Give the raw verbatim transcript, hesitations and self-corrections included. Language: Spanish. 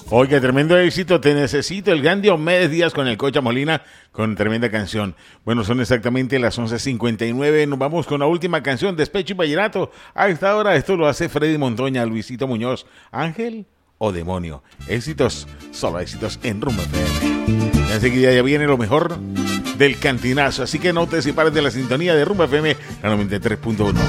Oiga, tremendo éxito, Te Necesito, el gran Diomedes Díaz con el Cocha Molina, con tremenda canción. Bueno, son exactamente las once cincuenta y nueve, nos vamos con la última canción, Despecho y Vallenato. A esta hora esto lo hace Freddy Montoña, Luisito Muñoz, Ángel o Demonio. Éxitos, solo éxitos en Rumba F M. Y enseguida ya viene lo mejor del cantinazo, así que no te separes de la sintonía de Rumba F M, la noventa y tres punto uno.